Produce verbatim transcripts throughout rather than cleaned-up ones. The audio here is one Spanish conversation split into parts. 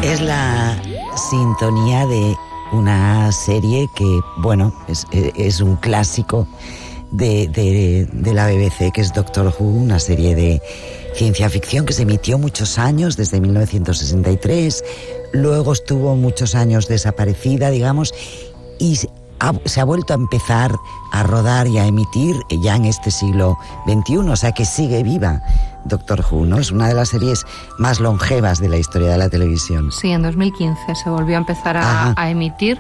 Es la sintonía de una serie que, bueno, es, es un clásico de, de, de la B B C, que es Doctor Who, una serie de ciencia ficción que se emitió muchos años, desde mil novecientos sesenta y tres, luego estuvo muchos años desaparecida, digamos, y ha, se ha vuelto a empezar a rodar y a emitir ya en este siglo veintiuno, o sea que sigue viva Doctor Who, ¿no? Es una de las series más longevas de la historia de la televisión. Sí, en dos mil quince se volvió a empezar a, a emitir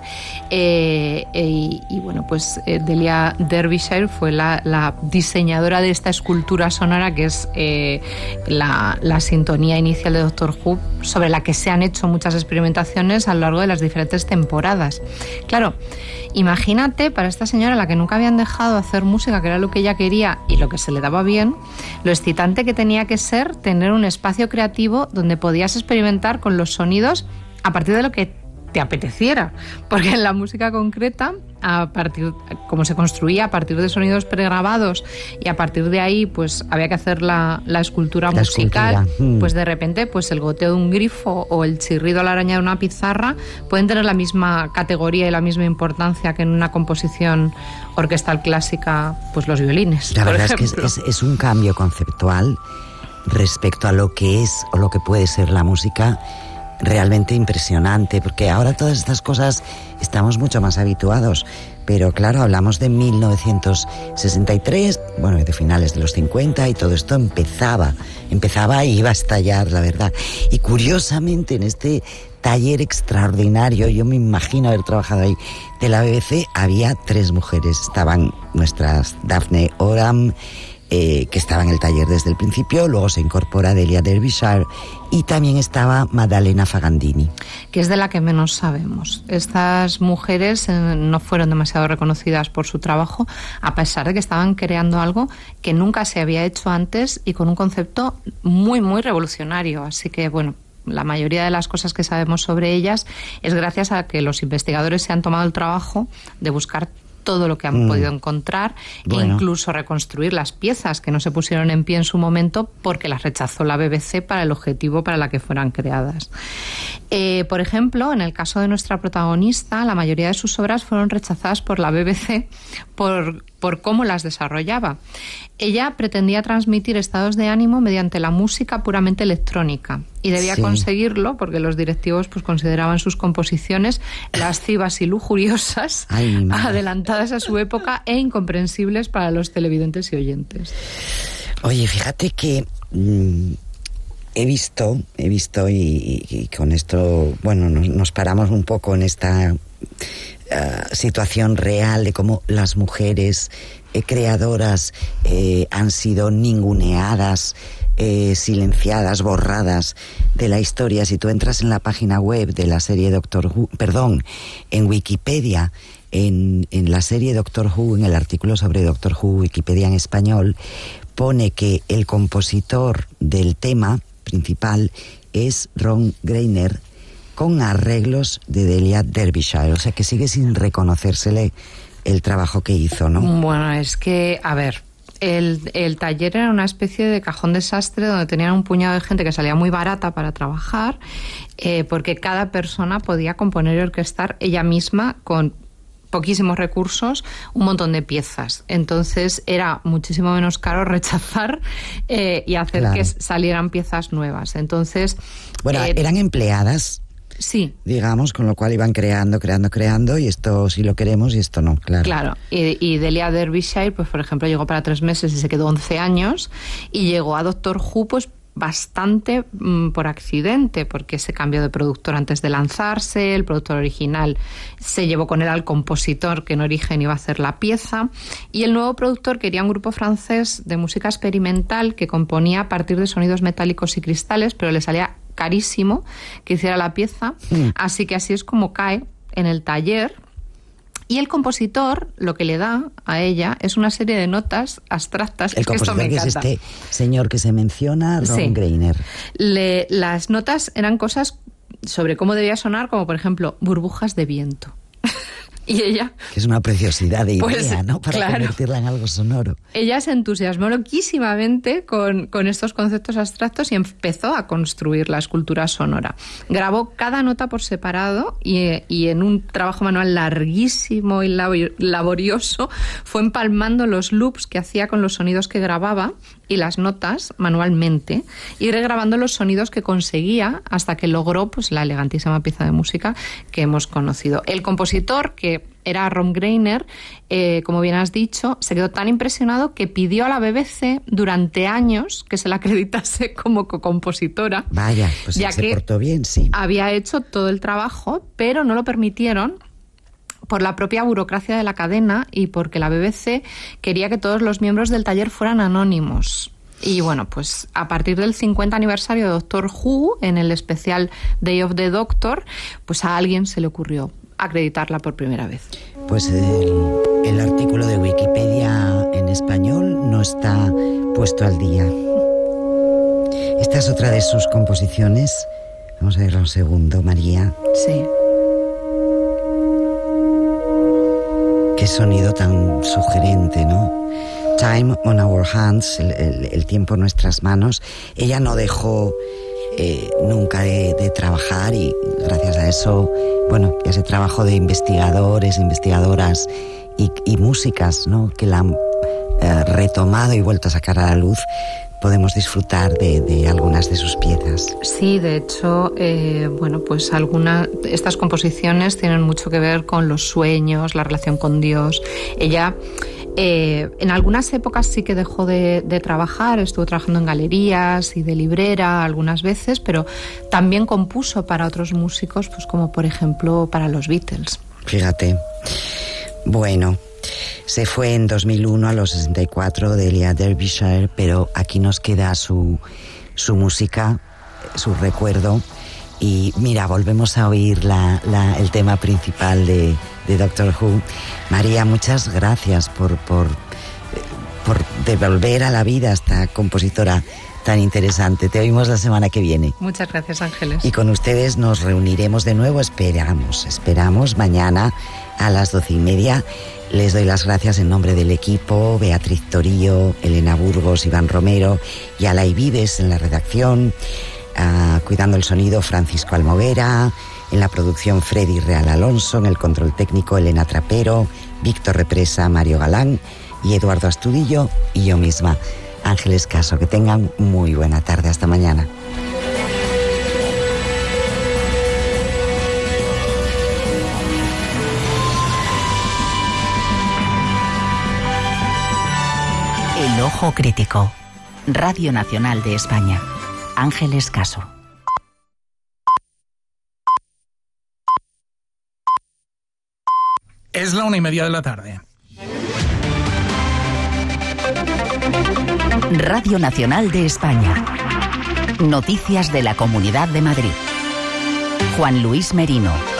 eh, eh, y, y bueno, pues eh, Delia Derbyshire fue la, la diseñadora de esta escultura sonora que es eh, la, la sintonía inicial de Doctor Who, sobre la que se han hecho muchas experimentaciones a lo largo de las diferentes temporadas. Claro, imagínate para esta señora, a la que nunca habían dejado hacer música, que era lo que ella quería y lo que se le daba bien, lo excitante que tenía que ser tener un espacio creativo donde podías experimentar con los sonidos a partir de lo que te apeteciera, porque en la música concreta, a partir, como se construía a partir de sonidos pregrabados y a partir de ahí pues había que hacer la, la escultura la musical, escultura. Mm. Pues de repente pues el goteo de un grifo o el chirrido a la araña de una pizarra pueden tener la misma categoría y la misma importancia que en una composición orquestal clásica, pues los violines. La verdad es que es, es, es un cambio conceptual respecto a lo que es o lo que puede ser la música, realmente impresionante, porque ahora todas estas cosas estamos mucho más habituados, pero claro, hablamos de mil novecientos sesenta y tres, bueno, de finales de los cincuenta, y todo esto empezaba, empezaba y iba a estallar, la verdad. Y curiosamente en este taller extraordinario, yo me imagino haber trabajado ahí, de la B B C, había tres mujeres. Estaban nuestras Daphne Oram, Eh, que estaba en el taller desde el principio, luego se incorpora Delia Derbyshire y también estaba Maddalena Fagandini, que es de la que menos sabemos. Estas mujeres eh, no fueron demasiado reconocidas por su trabajo, a pesar de que estaban creando algo que nunca se había hecho antes y con un concepto muy, muy revolucionario. Así que, bueno, la mayoría de las cosas que sabemos sobre ellas es gracias a que los investigadores se han tomado el trabajo de buscar todo lo que han mm. podido encontrar, bueno. E incluso reconstruir las piezas que no se pusieron en pie en su momento porque las rechazó la B B C para el objetivo para la que fueran creadas. Eh, por ejemplo, en el caso de nuestra protagonista, la mayoría de sus obras fueron rechazadas por la B B C por, por cómo las desarrollaba. Ella pretendía transmitir estados de ánimo mediante la música puramente electrónica y debía sí. conseguirlo porque los directivos pues consideraban sus composiciones lascivas y lujuriosas, Ay, adelantadas a su época e incomprensibles para los televidentes y oyentes. Oye, fíjate que mmm, he visto, he visto y, y, y con esto, bueno, nos, nos paramos un poco en esta uh, situación real de cómo las mujeres eh, creadoras eh, han sido ninguneadas, Eh, silenciadas, borradas de la historia. Si tú entras en la página web de la serie Doctor Who, perdón, en Wikipedia, en, en la serie Doctor Who, en el artículo sobre Doctor Who, Wikipedia en español, pone que el compositor del tema principal es Ron Greiner, con arreglos de Delia Derbyshire, o sea que sigue sin reconocérsele el trabajo que hizo, ¿no? Bueno, es que, a ver, El, el taller era una especie de cajón desastre donde tenían un puñado de gente que salía muy barata para trabajar, eh, porque cada persona podía componer y orquestar ella misma con poquísimos recursos un montón de piezas. Entonces era muchísimo menos caro rechazar eh, y hacer claro. que salieran piezas nuevas. Entonces, bueno, eh, eran empleadas. Sí. Digamos, con lo cual iban creando, creando, creando, y esto sí lo queremos y esto no, claro. Claro, y, y Delia Derbyshire, pues por ejemplo, llegó para tres meses y se quedó once años, y llegó a Doctor Who, pues bastante mmm, por accidente, porque se cambió de productor antes de lanzarse, el productor original se llevó con él al compositor que en origen iba a hacer la pieza, y el nuevo productor quería un grupo francés de música experimental que componía a partir de sonidos metálicos y cristales, pero le salía carísimo que hiciera la pieza, mm. así que así es como cae en el taller. Y el compositor lo que le da a ella es una serie de notas abstractas. El es que esto compositor me que encanta. es este señor que se menciona, Ron sí. Greiner. Le, las notas eran cosas sobre cómo debía sonar, como por ejemplo burbujas de viento. Y ella... Que es una preciosidad de idea, pues, ¿no? Para claro, convertirla en algo sonoro. Ella se entusiasmó loquísimamente con, con estos conceptos abstractos y empezó a construir la escultura sonora. Grabó cada nota por separado y, y en un trabajo manual larguísimo y laborioso fue empalmando los loops que hacía con los sonidos que grababa y las notas manualmente y regrabando los sonidos que conseguía hasta que logró pues la elegantísima pieza de música que hemos conocido. El compositor, que era Ron Greiner, eh, como bien has dicho, se quedó tan impresionado que pidió a la B B C durante años que se la acreditase como co-compositora. Vaya, pues ya se que portó bien, sí. Había hecho todo el trabajo, pero no lo permitieron por la propia burocracia de la cadena y porque la B B C quería que todos los miembros del taller fueran anónimos. Y bueno, pues a partir del cincuenta aniversario de Doctor Who, en el especial Day of the Doctor, pues a alguien se le ocurrió acreditarla por primera vez. Pues el, el artículo de Wikipedia en español no está puesto al día. Esta es otra de sus composiciones. Vamos a verla un segundo, María. Sí. Qué sonido tan sugerente, ¿no? Time on our hands, el, el, el tiempo en nuestras manos. Ella no dejó eh, nunca de, de trabajar y gracias a eso, bueno, ese trabajo de investigadores, investigadoras y, y músicas, ¿no? Que la han eh, retomado y vuelto a sacar a la luz, podemos disfrutar de, de algunas de sus piezas. Sí, de hecho, eh, bueno, pues algunas estas composiciones tienen mucho que ver con los sueños, la relación con Dios. Ella eh, en algunas épocas sí que dejó de, de trabajar, estuvo trabajando en galerías y de librera algunas veces, pero también compuso para otros músicos, pues como por ejemplo para los Beatles. Fíjate. Bueno, se fue en dos mil uno a los sesenta y cuatro de Elia Derbyshire, pero aquí nos queda su, su música, su recuerdo. Y mira, volvemos a oír la, la, el tema principal de, de Doctor Who. María, muchas gracias por, por, por devolver a la vida a esta compositora tan interesante. Te oímos la semana que viene. Muchas gracias, Ángeles. Y con ustedes nos reuniremos de nuevo, esperamos, esperamos mañana a las doce y media. Les doy las gracias en nombre del equipo, Beatriz Torillo, Elena Burgos, Iván Romero y Alay Vives en la redacción, uh, cuidando el sonido Francisco Almoguera, en la producción Freddy Real Alonso, en el control técnico Elena Trapero, Víctor Represa, Mario Galán y Eduardo Astudillo y yo misma, Ángeles Caso. Que tengan muy buena tarde. Hasta mañana. El Ojo Crítico. Radio Nacional de España. Ángeles Caso. Es la una y media de la tarde. Radio Nacional de España. Noticias de la Comunidad de Madrid. Juan Luis Merino.